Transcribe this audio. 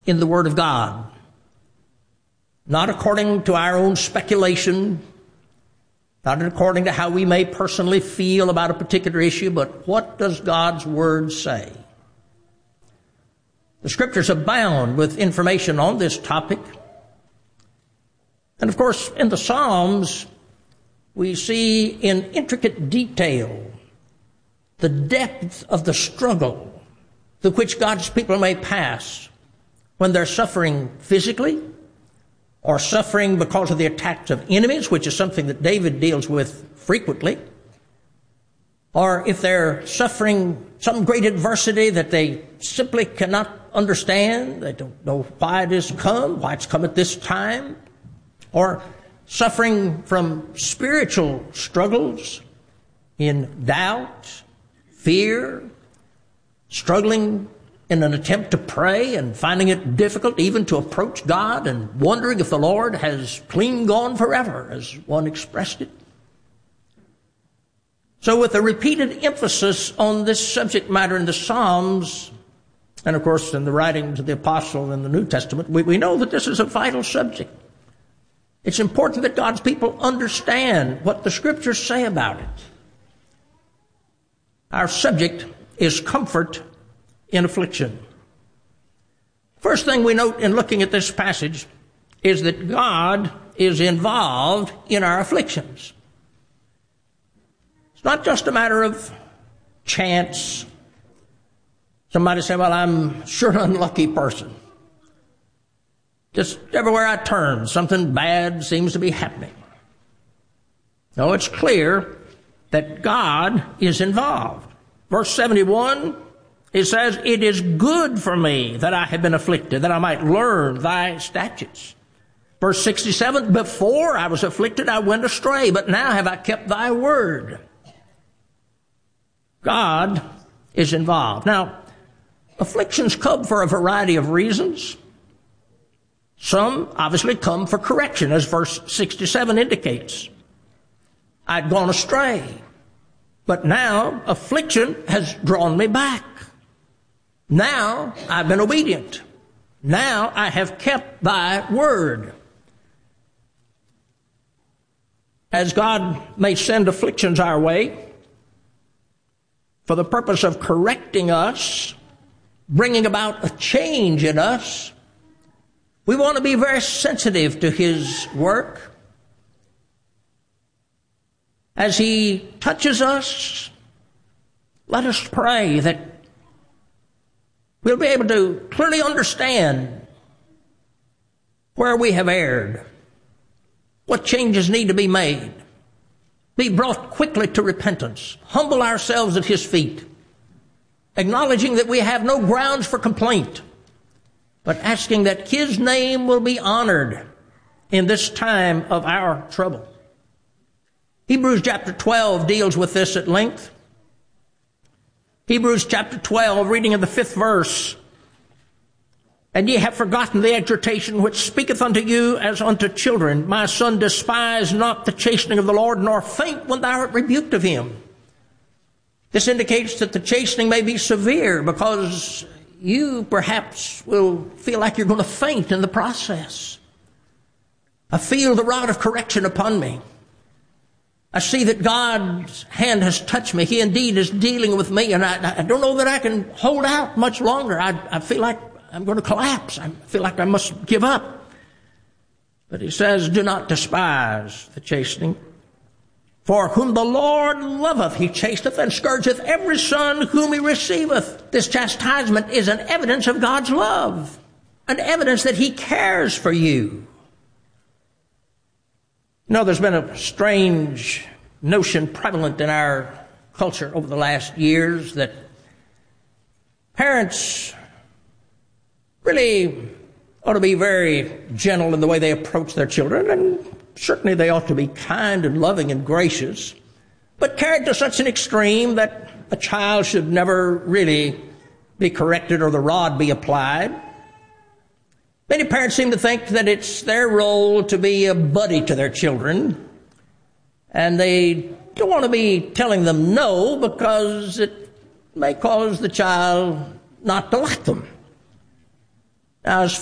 in the Word of God. Not according to our own speculation, not according to how we may personally feel about a particular issue, but what does God's Word say? The Scriptures abound with information on this topic. And of course, in the Psalms, we see in intricate detail the depth of the struggle through which God's people may pass when they're suffering physically or suffering because of the attacks of enemies, which is something that David deals with frequently, or if they're suffering some great adversity that they simply cannot understand, they don't know why it has come, why it's come at this time, or suffering from spiritual struggles in doubt, fear, struggling in an attempt to pray and finding it difficult even to approach God and wondering if the Lord has clean gone forever, as one expressed it. So with a repeated emphasis on this subject matter in the Psalms, and of course in the writings of the Apostle in the New Testament, we know that this is a vital subject. It's important that God's people understand what the Scriptures say about it. Our subject is comfort in affliction. First thing we note in looking at this passage is that God is involved in our afflictions. It's not just a matter of chance. Somebody say, well, I'm sure an unlucky person. Just everywhere I turn, something bad seems to be happening. No, it's clear that God is involved. Verse 71, it says, it is good for me that I have been afflicted, that I might learn thy statutes. Verse 67, before I was afflicted, I went astray, but now have I kept thy word. God is involved. Now, afflictions come for a variety of reasons. Some obviously come for correction, as verse 67 indicates. I'd gone astray, but now affliction has drawn me back. Now I've been obedient. Now I have kept thy word. As God may send afflictions our way for the purpose of correcting us, bringing about a change in us, we want to be very sensitive to His work. As He touches us, let us pray that we'll be able to clearly understand where we have erred, what changes need to be made, be brought quickly to repentance, humble ourselves at His feet, acknowledging that we have no grounds for complaint, but asking that His name will be honored in this time of our trouble. Hebrews chapter 12 deals with this at length. Hebrews chapter 12, reading of the 5th verse. And ye have forgotten the exhortation which speaketh unto you as unto children. My son, despise not the chastening of the Lord, nor faint when thou art rebuked of Him. This indicates that the chastening may be severe because you perhaps will feel like you're going to faint in the process. I feel the rod of correction upon me. I see that God's hand has touched me. He indeed is dealing with me, and I don't know that I can hold out much longer. I feel like I'm going to collapse. I feel like I must give up. But He says, do not despise the chastening. For whom the Lord loveth, He chasteneth, and scourgeth every son whom He receiveth. This chastisement is an evidence of God's love, an evidence that He cares for you. You know, there's been a strange notion prevalent in our culture over the last years that parents really ought to be very gentle in the way they approach their children, and certainly they ought to be kind and loving and gracious, but carried to such an extreme that a child should never really be corrected or the rod be applied. Many parents seem to think that it's their role to be a buddy to their children, and they don't want to be telling them no because it may cause the child not to like them. As